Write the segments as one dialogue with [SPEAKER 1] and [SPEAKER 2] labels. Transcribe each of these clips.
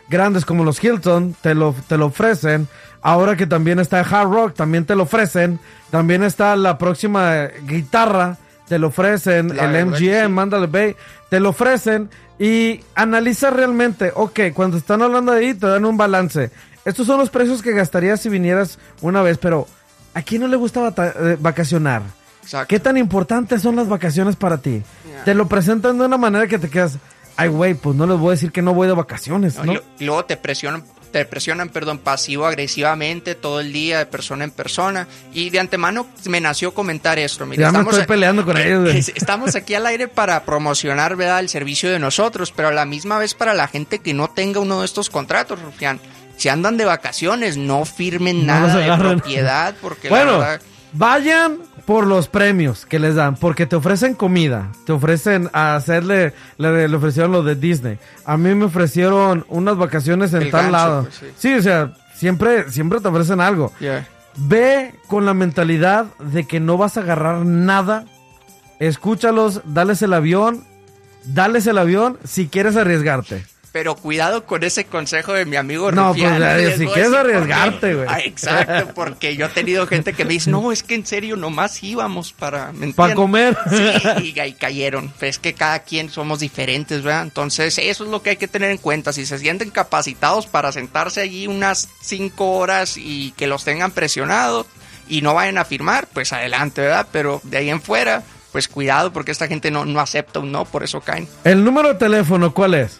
[SPEAKER 1] grandes como los Hilton te lo ofrecen. Ahora que también está Hard Rock, también te lo ofrecen. También está la próxima guitarra, te lo ofrecen. El MGM, Mandalay Bay, te lo ofrecen. Y analiza realmente, cuando están hablando de ahí, te dan un balance. Estos son los precios que gastarías si vinieras una vez, pero ¿a quién no le gusta vacacionar?
[SPEAKER 2] Exacto.
[SPEAKER 1] ¿Qué tan importantes son las vacaciones para ti? Yeah. Te lo presentan de una manera que te quedas, ay, güey, pues no les voy a decir que no voy de vacaciones, ¿no?
[SPEAKER 2] Y luego te presionan, pasivo-agresivamente todo el día, de persona en persona. Y de antemano me nació comentar esto. Mira,
[SPEAKER 1] ya me estoy peleando con ellos.
[SPEAKER 2] Estamos aquí al aire para promocionar, ¿verdad?, el servicio de nosotros, pero a la misma vez para la gente que no tenga uno de estos contratos, Rufián. Si andan de vacaciones, no firmen nada de propiedad, porque
[SPEAKER 1] bueno,
[SPEAKER 2] la verdad...
[SPEAKER 1] Vayan por los premios que les dan, porque te ofrecen comida, te ofrecen le ofrecieron lo de Disney. A mí me ofrecieron unas vacaciones en tal lado. Pues, sí, o sea, siempre te ofrecen algo.
[SPEAKER 2] Yeah.
[SPEAKER 1] Ve con la mentalidad de que no vas a agarrar nada. Escúchalos, dales el avión si quieres arriesgarte.
[SPEAKER 2] Pero cuidado con ese consejo de mi amigo
[SPEAKER 1] No,
[SPEAKER 2] Rufián.
[SPEAKER 1] Pues si quieres arriesgarte, güey.
[SPEAKER 2] Exacto, porque yo he tenido gente que me dice, no, es que en serio nomás íbamos para
[SPEAKER 1] comer.
[SPEAKER 2] Sí, y cayeron. Es que cada quien somos diferentes, ¿verdad? Entonces, eso es lo que hay que tener en cuenta. Si se sienten capacitados para sentarse allí unas 5 horas y que los tengan presionados y no vayan a firmar, pues adelante, ¿verdad? Pero de ahí en fuera, pues cuidado, porque esta gente no acepta un no, por eso caen.
[SPEAKER 1] ¿El número de teléfono cuál es?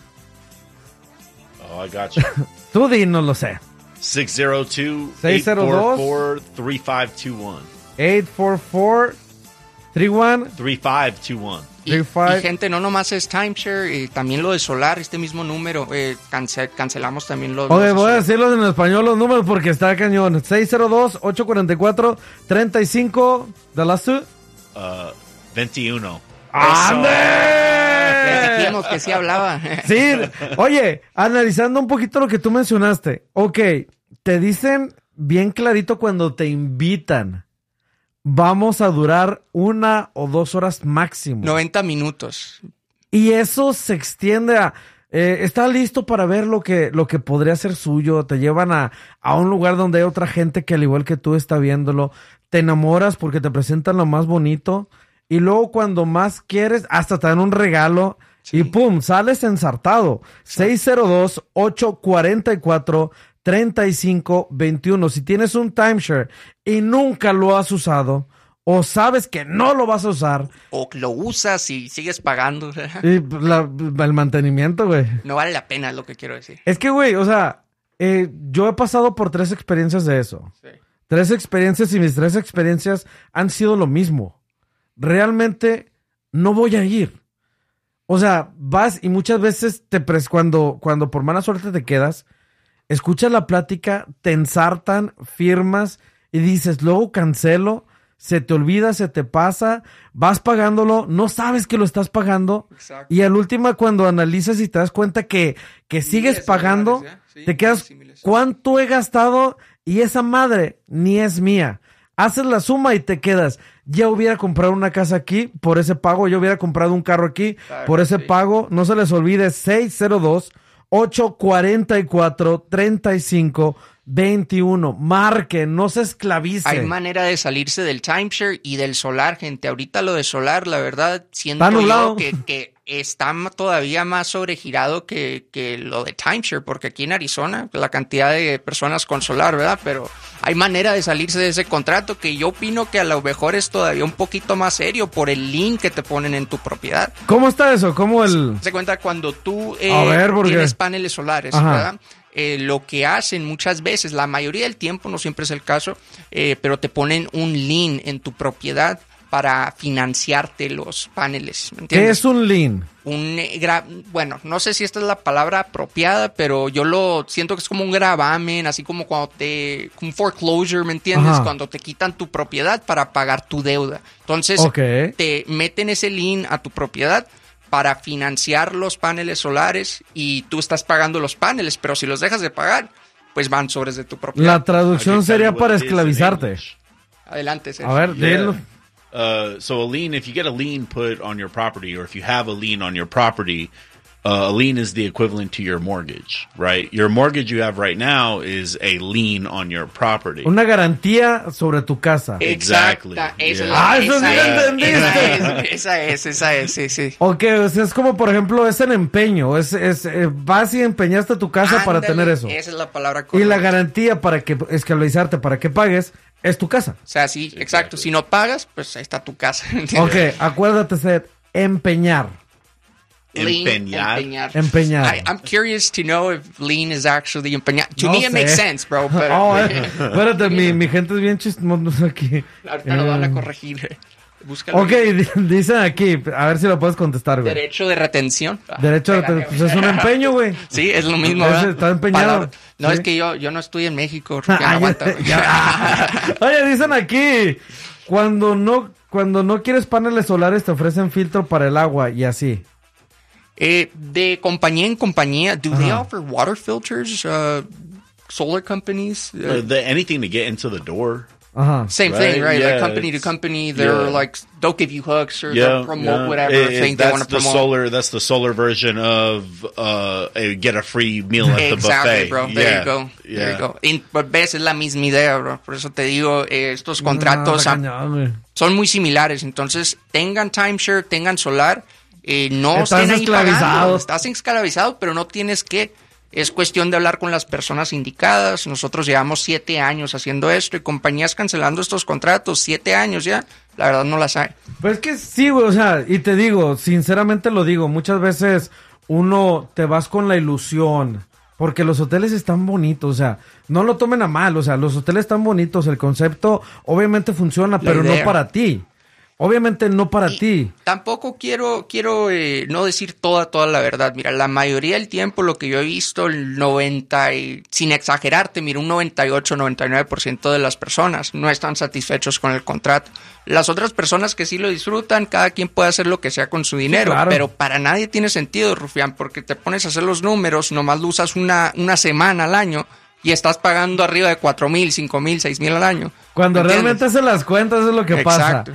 [SPEAKER 3] I got you.
[SPEAKER 1] Tú di, no lo sé.
[SPEAKER 3] 602-844-3521.
[SPEAKER 1] 844-31.
[SPEAKER 2] Y gente, no nomás es timeshare, también lo de solar, este mismo número, cancelamos también los...
[SPEAKER 1] Oye, voy a decirlos en español los números porque está cañón. 602-844-35... ¿De las
[SPEAKER 3] 21.
[SPEAKER 1] ¡Ande!
[SPEAKER 2] Les dijimos que sí hablaba.
[SPEAKER 1] Sí, oye, analizando un poquito lo que tú mencionaste. Te dicen bien clarito cuando te invitan. Vamos a durar 1 o 2 horas máximo.
[SPEAKER 2] 90 minutos.
[SPEAKER 1] Y eso se extiende a... está listo para ver lo que podría ser suyo. Te llevan a un lugar donde hay otra gente que al igual que tú está viéndolo. Te enamoras porque te presentan lo más bonito. Y luego cuando más quieres, hasta te dan un regalo. Sí. Y pum, sales ensartado. 602-844-3521. Si tienes un timeshare y nunca lo has usado, o sabes que no lo vas a usar,
[SPEAKER 2] o lo usas y sigues pagando.
[SPEAKER 1] Y el mantenimiento, güey.
[SPEAKER 2] No vale la pena, es lo que quiero decir.
[SPEAKER 1] Es que, güey, o sea, yo he pasado por 3 experiencias de eso.
[SPEAKER 2] Sí.
[SPEAKER 1] 3 experiencias y mis 3 experiencias han sido lo mismo. Realmente no voy a ir. O sea, vas y muchas veces cuando por mala suerte te quedas, escuchas la plática, te ensartan, firmas y dices, luego cancelo, se te olvida, se te pasa, vas pagándolo, no sabes que lo estás pagando. Exacto. Y al último cuando analizas y te das cuenta que sigues pagando, sí, te quedas, ¿cuánto he gastado? Y esa madre ni es mía. Haces la suma y te quedas, ya hubiera comprado una casa aquí por ese pago, yo hubiera comprado un carro aquí por ese pago. No se les olvide, 602-844-3521. Marque, no se esclavice.
[SPEAKER 2] Hay manera de salirse del timeshare y del solar, gente. Ahorita lo de solar, la verdad, siento yo que está todavía más sobregirado que lo de timeshare, porque aquí en Arizona, la cantidad de personas con solar, ¿verdad? Pero hay manera de salirse de ese contrato que yo opino que a lo mejor es todavía un poquito más serio por el lien que te ponen en tu propiedad.
[SPEAKER 1] ¿Cómo está eso? ¿Cómo
[SPEAKER 2] Se cuenta cuando tú tienes paneles solares, ¿verdad? Lo que hacen muchas veces, la mayoría del tiempo, no siempre es el caso, pero te ponen un lien en tu propiedad para financiarte los paneles, ¿me entiendes?
[SPEAKER 1] ¿Qué es un lien?
[SPEAKER 2] Bueno, no sé si esta es la palabra apropiada, pero yo lo siento que es como un gravamen, así como cuando un foreclosure, ¿me entiendes? Ajá. Cuando te quitan tu propiedad para pagar tu deuda. Entonces, te meten ese lien a tu propiedad para financiar los paneles solares y tú estás pagando los paneles, pero si los dejas de pagar, pues van sobres de tu propiedad.
[SPEAKER 1] La traducción sería para esclavizarte.
[SPEAKER 2] Adelante, Sergio.
[SPEAKER 1] A ver, dilo.
[SPEAKER 3] So a lien, if you get a lien put on your property, or if you have a lien on your property, A lien is the equivalent to your mortgage, right? Your mortgage you have right now is a lien on your property.
[SPEAKER 1] Una garantía sobre tu casa.
[SPEAKER 3] Exactly.
[SPEAKER 1] Eso sí lo entendiste.
[SPEAKER 2] Esa es, sí.
[SPEAKER 1] Ok, o sea, es como, por ejemplo, es en empeño. Vas y empeñaste tu casa para tener eso.
[SPEAKER 2] Esa es la palabra
[SPEAKER 1] correcta. Y la garantía para que esclavizarte, para que pagues, es tu casa.
[SPEAKER 2] O sea, sí, exacto. Si no pagas, pues ahí está tu casa. ¿Entiendes?
[SPEAKER 1] Ok, acuérdate de empeñar.
[SPEAKER 3] Empeñar.
[SPEAKER 2] I'm curious to know if lien is actually empeñar. To me, it makes sense, bro. But...
[SPEAKER 1] espérate, mi gente es bien chismosa aquí.
[SPEAKER 2] Ahorita lo van a corregir. Búscalo.
[SPEAKER 1] Ok, dicen aquí, a ver si lo puedes contestar, güey.
[SPEAKER 2] Derecho de retención.
[SPEAKER 1] Derecho de retención. Pues es un empeño, güey.
[SPEAKER 2] Sí, es lo mismo, ¿verdad?
[SPEAKER 1] Está empeñado.
[SPEAKER 2] No,
[SPEAKER 1] ¿sí?
[SPEAKER 2] Es que yo no estoy en México. Aguanta.
[SPEAKER 1] Oye, dicen aquí, cuando no quieres paneles solares te ofrecen filtro para el agua y así.
[SPEAKER 2] De compañía en compañía, do they offer water filters? Solar companies?
[SPEAKER 3] Anything to get into the door.
[SPEAKER 2] Same thing, right? Yeah, like company to company, they're like, they'll give you hooks or they'll promote whatever thing they want to promote.
[SPEAKER 3] That's the solar version of get a free meal at the buffet.
[SPEAKER 2] Exactly, bro. There you go. There you go. But ves, es la misma idea, bro. Por eso te digo, estos contratos son muy similares. Entonces, tengan timeshare, tengan solar. No estén ahí pagando. Estás esclavizado, pero no tienes que. Es cuestión de hablar con las personas indicadas. Nosotros llevamos 7 años haciendo esto y compañías cancelando estos contratos. 7 años ya. La verdad no las hay.
[SPEAKER 1] Pues es que sí, güey. O sea, y te digo, sinceramente lo digo. Muchas veces uno te vas con la ilusión. Porque los hoteles están bonitos. O sea, no lo tomen a mal. O sea, los hoteles están bonitos. El concepto obviamente funciona, pero no para ti. Obviamente no para ti.
[SPEAKER 2] Tampoco quiero no decir toda la verdad. Mira, la mayoría del tiempo lo que yo he visto, sin exagerarte, mira, un 98-99% de las personas no están satisfechos con el contrato. Las otras personas que sí lo disfrutan, cada quien puede hacer lo que sea con su dinero, sí, claro. Pero para nadie tiene sentido, Rufián, porque te pones a hacer los números, nomás lo usas una semana al año y estás pagando arriba de 4,000, 5,000, 6,000 al año.
[SPEAKER 1] Cuando realmente hacen las cuentas, eso es lo que pasa.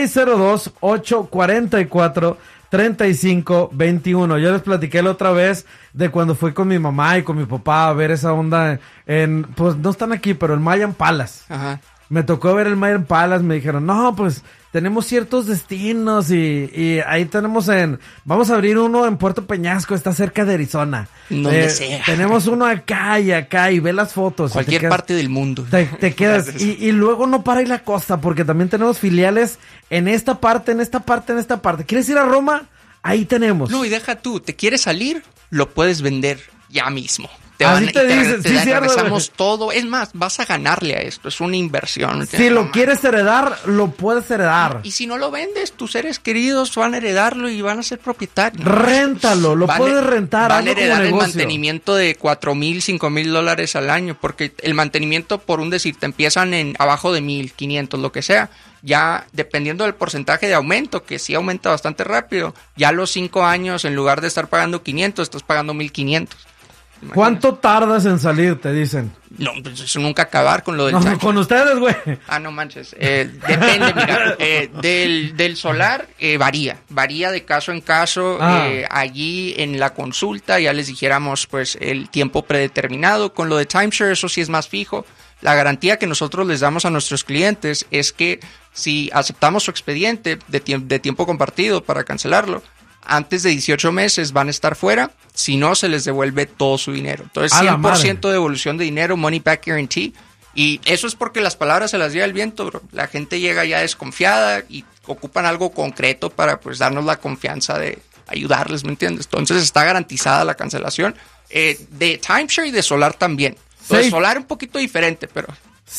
[SPEAKER 1] 602-844-3521. Yo les platiqué la otra vez de cuando fui con mi mamá y con mi papá a ver esa onda pues no están aquí, pero el Mayan Palace.
[SPEAKER 2] Ajá.
[SPEAKER 1] Me tocó ver el Mayan Palace, me dijeron, no, pues tenemos ciertos destinos y ahí vamos a abrir uno en Puerto Peñasco, está cerca de Arizona.
[SPEAKER 2] Donde sea.
[SPEAKER 1] Tenemos uno acá y ve las fotos.
[SPEAKER 2] Cualquier parte del mundo.
[SPEAKER 1] Te quedas. y luego no para ir la costa, porque también tenemos filiales en esta parte. ¿Quieres ir a Roma? Ahí tenemos.
[SPEAKER 2] No, y deja tú, ¿te quieres salir? Lo puedes vender ya mismo.
[SPEAKER 1] Regresamos
[SPEAKER 2] todo. Es más, vas a ganarle a esto. Es una inversión.
[SPEAKER 1] Si lo quieres heredar, lo puedes heredar.
[SPEAKER 2] Y si no lo vendes, tus seres queridos van a heredarlo y van a ser propietarios.
[SPEAKER 1] Réntalo, lo puedes rentar.
[SPEAKER 2] Van a heredar el mantenimiento de $4,000, $5,000 al año. Porque el mantenimiento, por un decir, te empiezan en abajo de 1,500, lo que sea. Ya, dependiendo del porcentaje de aumento, que sí aumenta bastante rápido, ya a los 5 años, en lugar de estar pagando 500, estás pagando 1,500. Imagínate.
[SPEAKER 1] ¿Cuánto tardas en salir, te dicen?
[SPEAKER 2] No, pues eso nunca acabar con lo del
[SPEAKER 1] No, con ustedes, güey.
[SPEAKER 2] No manches. Depende, mira. Del solar varía de caso en caso. Allí en la consulta ya les dijéramos pues el tiempo predeterminado. Con lo de timeshare, eso sí es más fijo. La garantía que nosotros les damos a nuestros clientes es que si aceptamos su expediente de tiempo compartido para cancelarlo, antes de 18 meses van a estar fuera, si no se les devuelve todo su dinero. Entonces 100% de devolución de dinero, money back guarantee. Y eso es porque las palabras se las lleva el viento, bro. La gente llega ya desconfiada y ocupan algo concreto para pues darnos la confianza de ayudarles, ¿me entiendes? Entonces está garantizada la cancelación. De timeshare y de solar también. De solar un poquito diferente, pero...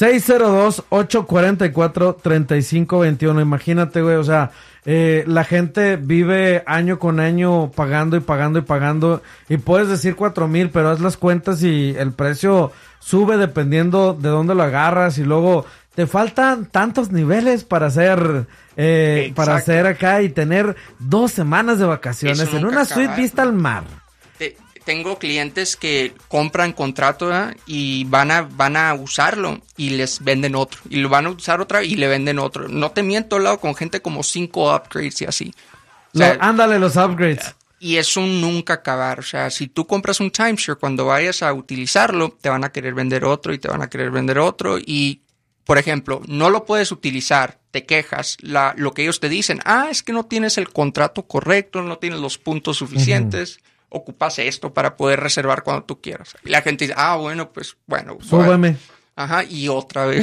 [SPEAKER 1] 602-844-3521. Imagínate, güey, o sea, la gente vive año con año pagando y puedes decir 4,000, pero haz las cuentas y el precio sube dependiendo de dónde lo agarras y luego te faltan tantos niveles para hacer acá y tener 2 semanas de vacaciones en una suite vista al mar.
[SPEAKER 2] Tengo clientes que compran contrato, ¿verdad? Y van a usarlo y les venden otro. Y lo van a usar otra y le venden otro. No te miento, he hablado con gente como 5 upgrades y así.
[SPEAKER 1] Ándale, los upgrades.
[SPEAKER 2] Y es un nunca acabar. O sea, si tú compras un timeshare, cuando vayas a utilizarlo, te van a querer vender otro y te van a querer vender otro. Y, por ejemplo, no lo puedes utilizar, te quejas. Lo que ellos te dicen, es que no tienes el contrato correcto, no tienes los puntos suficientes. Ocupas esto para poder reservar cuando tú quieras. Y la gente dice, bueno.
[SPEAKER 1] Súbeme.
[SPEAKER 2] Ajá, y otra vez.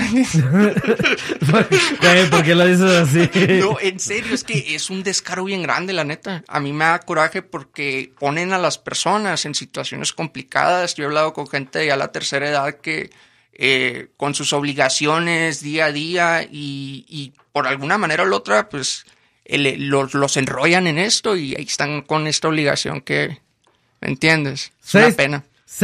[SPEAKER 1] ¿Por qué lo dices así?
[SPEAKER 2] No, en serio, es que es un descaro bien grande, la neta. A mí me da coraje porque ponen a las personas en situaciones complicadas. Yo he hablado con gente ya a la tercera edad que con sus obligaciones día a día y por alguna manera u otra, pues los enrollan en esto y ahí están con esta obligación que, ¿me entiendes? Es una pena.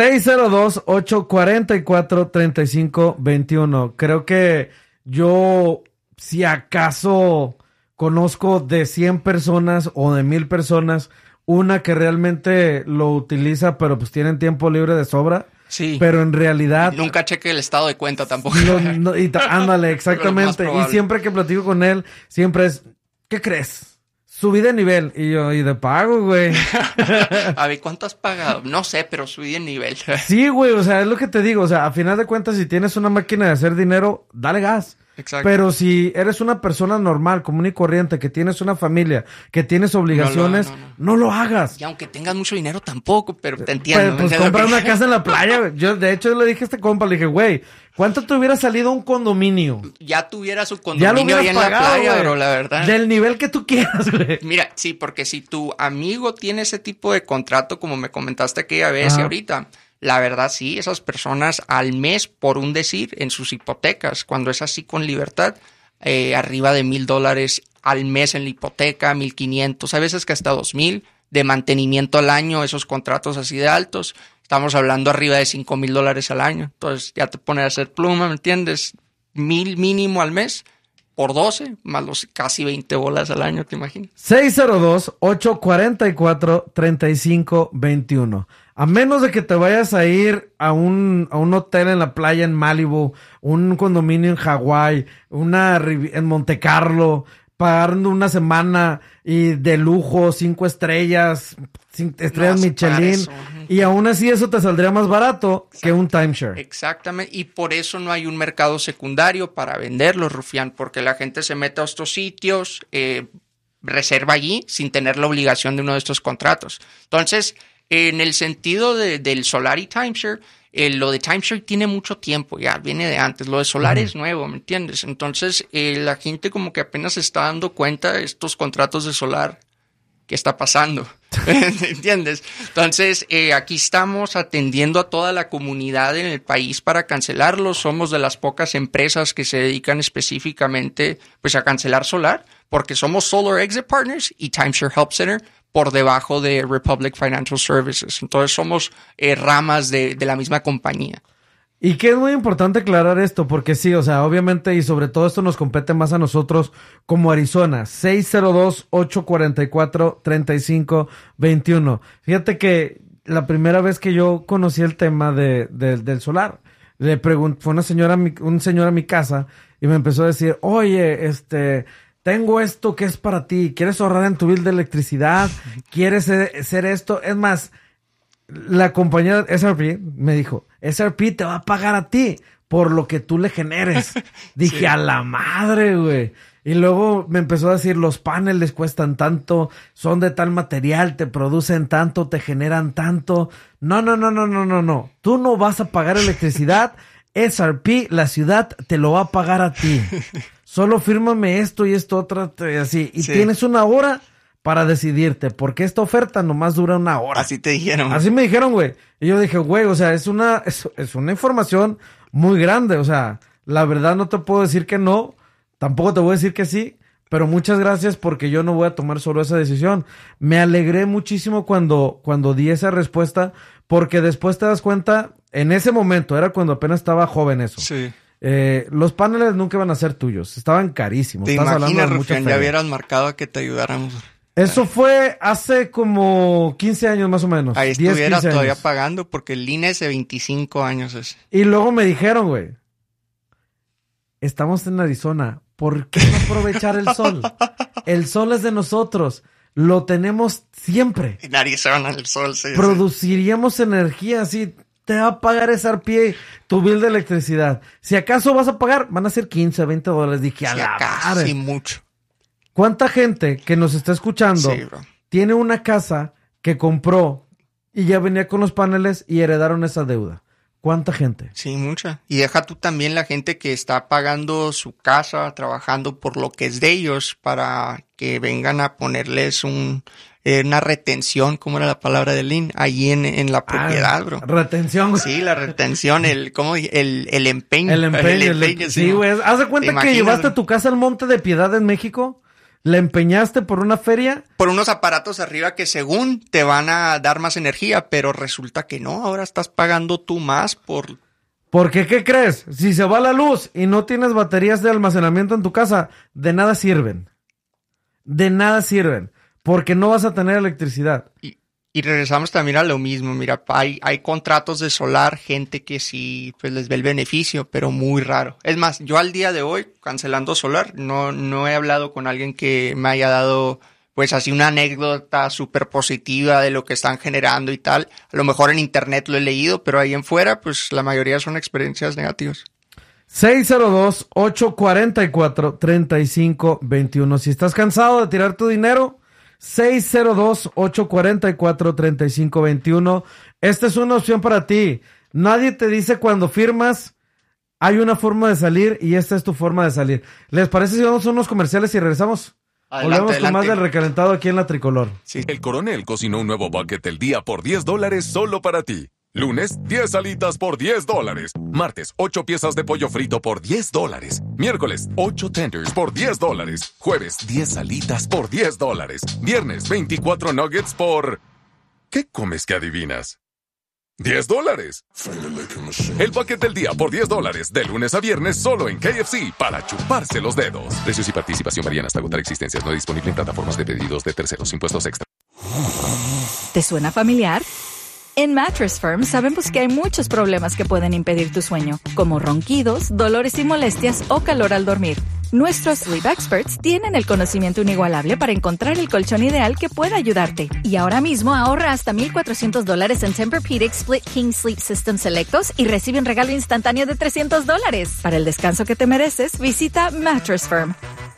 [SPEAKER 1] 602-844-3521. Creo que yo, si acaso conozco de 100 personas o de 1000 personas, una que realmente lo utiliza, pero pues tienen tiempo libre de sobra.
[SPEAKER 2] Sí.
[SPEAKER 1] Pero en realidad...
[SPEAKER 2] Nunca cheque el estado de cuenta tampoco.
[SPEAKER 1] Ándale, exactamente. Y siempre que platico con él, siempre es, ¿qué crees? Subí de nivel. Y yo, ¿y de pago, güey?
[SPEAKER 2] A ver, ¿cuánto has pagado? No sé, pero subí de nivel.
[SPEAKER 1] Sí, güey, o sea, es lo que te digo. O sea, a final de cuentas, si tienes una máquina de hacer dinero, dale gas.
[SPEAKER 2] Exacto.
[SPEAKER 1] Pero si eres una persona normal, común y corriente, que tienes una familia, que tienes obligaciones, no lo hagas.
[SPEAKER 2] Y aunque tengas mucho dinero tampoco, pero te entiendo.
[SPEAKER 1] Pues compra una casa en la playa, güey. Yo, de hecho, le dije a este compa, le dije, güey, ¿cuánto te hubiera salido un condominio?
[SPEAKER 2] Ya tuviera su condominio ahí en la playa, bro, la verdad.
[SPEAKER 1] Del nivel que tú quieras, güey.
[SPEAKER 2] Mira, sí, porque si tu amigo tiene ese tipo de contrato, como me comentaste aquella vez y ahorita, la verdad sí, esas personas al mes, por un decir, en sus hipotecas, cuando es así con libertad, arriba de $1,000 al mes en la hipoteca, 1,500, a veces que hasta 2,000 de mantenimiento al año, esos contratos así de altos. Estamos hablando arriba de $5,000 al año. Entonces ya te pones a hacer pluma, ¿me entiendes? 1,000 mínimo al mes por 12, más los casi $20 al año, ¿te imaginas?
[SPEAKER 1] 602-844-3521. A menos de que te vayas a ir a un hotel en la playa en Malibu, un condominio en Hawái, en Monte Carlo, pagando una semana y de lujo, 5 estrellas, 5 estrellas Michelin, y aún así eso te saldría más barato que un timeshare.
[SPEAKER 2] Exactamente, y por eso no hay un mercado secundario para venderlo, Rufián, porque la gente se mete a estos sitios, reserva allí sin tener la obligación de uno de estos contratos. Entonces, en el sentido del solar y timeshare, lo de timeshare tiene mucho tiempo, ya viene de antes. Lo de solar es nuevo, ¿me entiendes? Entonces, la gente como que apenas se está dando cuenta de estos contratos de solar que está pasando, ¿entiendes? Entonces, aquí estamos atendiendo a toda la comunidad en el país para cancelarlos. Somos de las pocas empresas que se dedican específicamente pues a cancelar solar, porque somos Solar Exit Partners y Timeshare Help Center, por debajo de Republic Financial Services. Entonces somos ramas de la misma compañía.
[SPEAKER 1] Y que es muy importante aclarar esto, porque sí, o sea, obviamente, y sobre todo esto nos compete más a nosotros como Arizona. 602-844-3521. Fíjate que la primera vez que yo conocí el tema del solar, le pregunté, fue un señor a mi casa y me empezó a decir, oye, tengo esto que es para ti. ¿Quieres ahorrar en tu bill de electricidad? ¿Quieres hacer esto? Es más, la compañía SRP me dijo, SRP te va a pagar a ti por lo que tú le generes. Dije, sí. A la madre, güey. Y luego me empezó a decir, los paneles cuestan tanto, son de tal material, te producen tanto, te generan tanto. No. Tú no vas a pagar electricidad. SRP, la ciudad, te lo va a pagar a ti. Solo fírmame esto y esto otra, así. Y tienes una hora para decidirte, porque esta oferta nomás dura una hora.
[SPEAKER 2] Así te dijeron.
[SPEAKER 1] Así me dijeron, güey. Y yo dije, güey, o sea, es una información muy grande. O sea, la verdad no te puedo decir que no, tampoco te voy a decir que sí, pero muchas gracias porque yo no voy a tomar solo esa decisión. Me alegré muchísimo cuando di esa respuesta, porque después te das cuenta, en ese momento, era cuando apenas estaba joven eso.
[SPEAKER 2] Sí.
[SPEAKER 1] Los paneles nunca iban a ser tuyos, estaban carísimos.
[SPEAKER 2] ¿Te imaginas, Rufián, ya hubieras marcado a que te ayudáramos?
[SPEAKER 1] Eso fue hace como 15 años más o menos.
[SPEAKER 2] Ahí estuvieras todavía pagando porque el INE es de 25 años.
[SPEAKER 1] Y luego me dijeron, güey, estamos en Arizona, ¿por qué no aprovechar el sol? El sol es de nosotros. lo tenemos siempre.
[SPEAKER 2] En Arizona, el sol, sí.
[SPEAKER 1] Produciríamos energía, así te va a pagar ese RPA, tu bill de electricidad. Si acaso vas a pagar, van a ser $15-$20. Dije, a la madre.
[SPEAKER 2] Sí, mucho.
[SPEAKER 1] ¿Cuánta gente que nos está escuchando tiene una casa que compró y ya venía con los paneles y heredaron esa deuda? ¿Cuánta gente?
[SPEAKER 2] Sí, mucha. Y deja tú también la gente que está pagando su casa, trabajando por lo que es de ellos, para que vengan a ponerles una retención, ¿cómo era la palabra de Lynn? Allí en la propiedad, bro.
[SPEAKER 1] Retención.
[SPEAKER 2] Sí, la retención, el empeño.
[SPEAKER 1] El empeño. Sí, güey. ¿Haz de cuenta que llevaste tu casa al Monte de Piedad en México? ¿La empeñaste por una feria?
[SPEAKER 2] Por unos aparatos arriba que según te van a dar más energía, pero resulta que no, ahora estás pagando tú más por...
[SPEAKER 1] Porque, ¿qué crees? Si se va la luz y no tienes baterías de almacenamiento en tu casa, de nada sirven. De nada sirven, porque no vas a tener electricidad.
[SPEAKER 2] Y regresamos también a lo mismo. Mira, hay contratos de solar, gente que sí pues les ve el beneficio, pero muy raro. Es más, yo al día de hoy, cancelando solar, no he hablado con alguien que me haya dado pues así una anécdota súper positiva de lo que están generando y tal. A lo mejor en internet lo he leído, pero ahí en fuera, pues la mayoría son experiencias negativas.
[SPEAKER 1] 602-844-3521. Si estás cansado de tirar tu dinero, 602-844-3521. Esta es una opción para ti. Nadie te dice cuando firmas, hay una forma de salir y esta es tu forma de salir. ¿Les parece si vamos a unos comerciales y regresamos? Volvemos con más del recalentado aquí en La Tricolor.
[SPEAKER 4] Sí. El Coronel cocinó un nuevo bucket del día por $10 solo para ti. Lunes, 10 alitas por $10. Martes, 8 piezas de pollo frito por $10. Miércoles, 8 tenders por $10. Jueves, 10 alitas por $10. Viernes, 24 nuggets por... ¿Qué comes que adivinas? $10. El bucket del día por $10. De lunes a viernes solo en KFC para chuparse los dedos. Precios y participación varían hasta agotar existencias. No disponible en plataformas de pedidos de terceros. Impuestos extra.
[SPEAKER 5] ¿Te suena familiar? En Mattress Firm sabemos que hay muchos problemas que pueden impedir tu sueño, como ronquidos, dolores y molestias o calor al dormir. Nuestros Sleep Experts tienen el conocimiento inigualable para encontrar el colchón ideal que pueda ayudarte. Y ahora mismo ahorra hasta $1,400 en Tempur-Pedic Split King Sleep System selectos y recibe un regalo instantáneo de $300. Para el descanso que te mereces, visita Mattress Firm.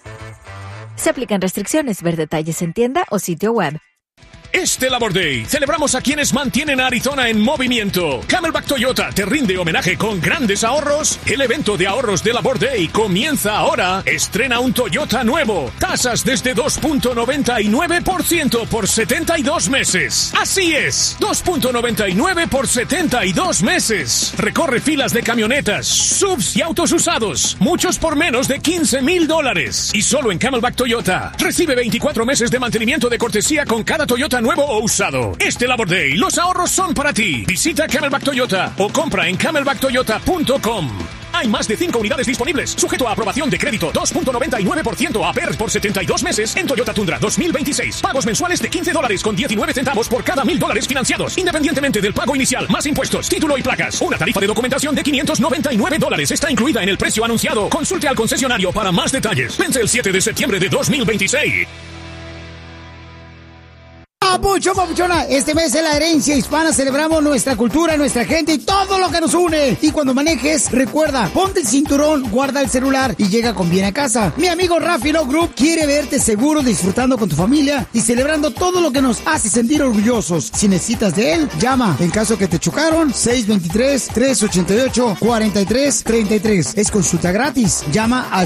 [SPEAKER 5] Se aplican restricciones. Ver detalles en tienda o sitio web.
[SPEAKER 6] Este Labor Day, celebramos a quienes mantienen a Arizona en movimiento. Camelback Toyota te rinde homenaje con grandes ahorros. El evento de ahorros de Labor Day comienza ahora. Estrena un Toyota nuevo. Tasas desde 2.99% por 72 meses. Así es, 2.99 por 72 meses. Recorre filas de camionetas, subs y autos usados. Muchos por menos de $15,000. Y solo en Camelback Toyota. Recibe 24 meses de mantenimiento de cortesía con cada Toyota nuevo o usado. Este Labor Day, los ahorros son para ti. Visita Camelback Toyota o compra en camelbacktoyota.com. Hay más de 5 unidades disponibles, sujeto a aprobación de crédito. 2.99% APR por 72 meses en Toyota Tundra 2026. Pagos mensuales de $15 con 19 centavos por cada $1,000 financiados, independientemente del pago inicial, más impuestos, título y placas. Una tarifa de documentación de $599 está incluida en el precio anunciado. Consulte al concesionario para más detalles. Vence el 7 de septiembre de 2026.
[SPEAKER 7] Papucho, papuchona, este mes en La Herencia Hispana celebramos nuestra cultura, nuestra gente y todo lo que nos une. Y cuando manejes, recuerda, ponte el cinturón, guarda el celular y llega con bien a casa. Mi amigo Rafi Law Group quiere verte seguro, disfrutando con tu familia y celebrando todo lo que nos hace sentir orgullosos. Si necesitas de él, llama. En caso que te chocaron, 623-388-4333. Es consulta gratis. Llama al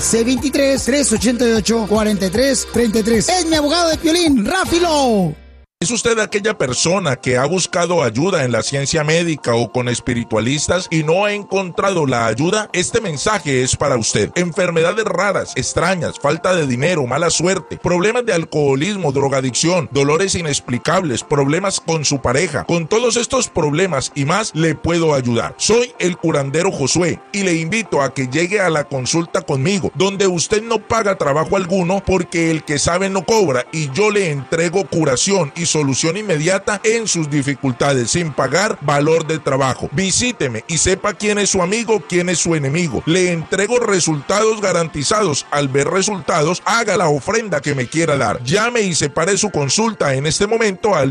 [SPEAKER 7] 623-388-4333. Es mi abogado de Piolín, Rafi Law.
[SPEAKER 8] ¿Es usted aquella persona que ha buscado ayuda en la ciencia médica o con espiritualistas y no ha encontrado la ayuda? Este mensaje es para usted. Enfermedades raras, extrañas, falta de dinero, mala suerte, problemas de alcoholismo, drogadicción, dolores inexplicables, problemas con su pareja. Con todos estos problemas y más le puedo ayudar. Soy el curandero Josué y le invito a que llegue a la consulta conmigo, donde usted no paga trabajo alguno porque el que sabe no cobra y yo le entrego curación y solución inmediata en sus dificultades, sin pagar valor de trabajo. Visíteme y sepa quién es su amigo, quién es su enemigo. Le entrego resultados garantizados. Al ver resultados, haga la ofrenda que me quiera dar. Llame y separe su consulta en este momento al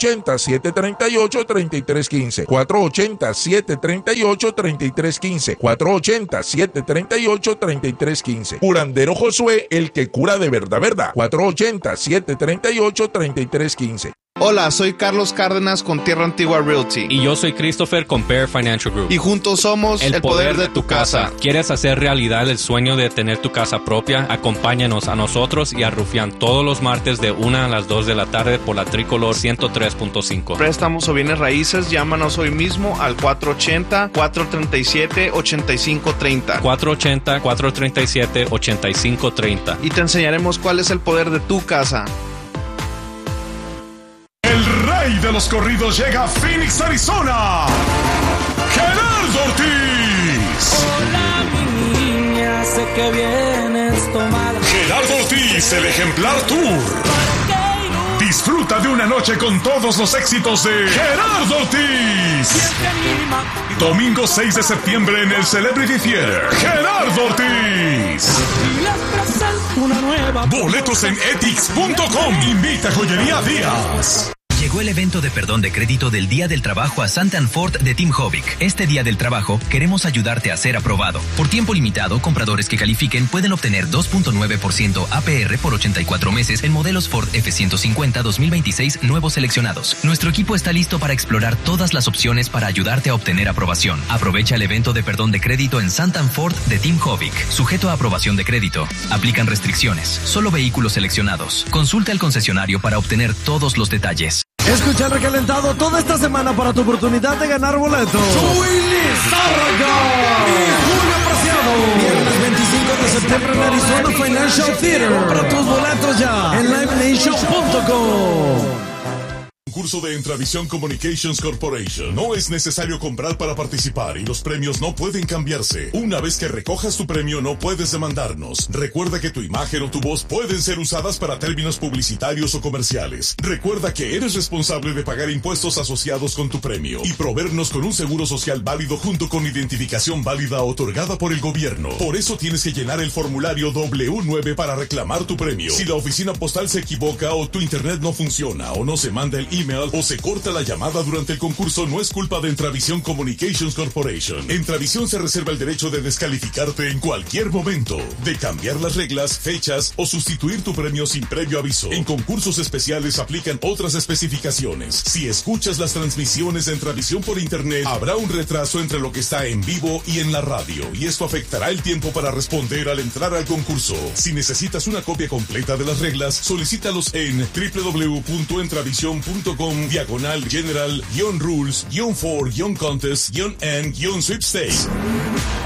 [SPEAKER 8] 480-738-3315. 480-738-3315. 480-738-3315. Curandero Josué, el que cura de verdad, ¿verdad? 480-738-3315.
[SPEAKER 9] Hola, soy Carlos Cárdenas con Tierra Antigua Realty.
[SPEAKER 10] Y yo soy Christopher con Bear Financial Group.
[SPEAKER 9] Y juntos somos el poder de tu casa.
[SPEAKER 10] ¿Quieres hacer realidad el sueño de tener tu casa propia? Acompáñanos a nosotros y a Rufián todos los martes de 1 a las 2 de la tarde por la Tricolor 103.5.
[SPEAKER 9] Préstamos o bienes raíces, llámanos hoy mismo al 480-437-8530.
[SPEAKER 10] 480-437-8530.
[SPEAKER 9] Y te enseñaremos cuál es el poder de tu casa.
[SPEAKER 6] El rey de los corridos llega a Phoenix, Arizona. ¡Gerardo Ortiz!
[SPEAKER 11] Hola, mi niña, sé que vienes tomada.
[SPEAKER 6] Gerardo Ortiz, el Ejemplar Tour. Disfruta de una noche con todos los éxitos de Gerardo Ortiz. Domingo 6 de septiembre en el Celebrity Theater. Gerardo Ortiz. Boletos en etix.com. Invita a Joyería Díaz.
[SPEAKER 12] Llegó el evento de perdón de crédito del Día del Trabajo a Santan Ford de Tim Hovick. Este Día del Trabajo queremos ayudarte a ser aprobado. Por tiempo limitado, compradores que califiquen pueden obtener 2.9% APR por 84 meses en modelos Ford F-150 2026 nuevos seleccionados. Nuestro equipo está listo para explorar todas las opciones para ayudarte a obtener aprobación. Aprovecha el evento de perdón de crédito en Santan Ford de Tim Hovick. Sujeto a aprobación de crédito. Aplican restricciones. Solo vehículos seleccionados. Consulta al concesionario para obtener todos los detalles.
[SPEAKER 1] Escucha el recalentado toda esta semana para tu oportunidad de ganar boletos. Willy Zárraga y Julio Preciado. Viernes 25 de septiembre en Arizona Financial Theater. Compra tus boletos ya en livenation.com.
[SPEAKER 13] Concurso de Entravisión Communications Corporation. No es necesario comprar para participar y los premios no pueden cambiarse. Una vez que recojas tu premio no puedes demandarnos. Recuerda que tu imagen o tu voz pueden ser usadas para términos publicitarios o comerciales. Recuerda que eres responsable de pagar impuestos asociados con tu premio y proveernos con un seguro social válido junto con identificación válida otorgada por el gobierno. Por eso tienes que llenar el formulario W9 para reclamar tu premio. Si la oficina postal se equivoca o tu internet no funciona o no se manda el email o se corta la llamada durante el concurso, no es culpa de Entravisión Communications Corporation. Entravisión se reserva el derecho de descalificarte en cualquier momento, de cambiar las reglas, fechas o sustituir tu premio sin previo aviso. En concursos especiales aplican otras especificaciones. Si escuchas las transmisiones de Entravisión por internet, habrá un retraso entre lo que está en vivo y en la radio, y esto afectará el tiempo para responder al entrar al concurso. Si necesitas una copia completa de las reglas, solicítalos en www.entravision.com/general-rules-for-contest-and-sweepstakes.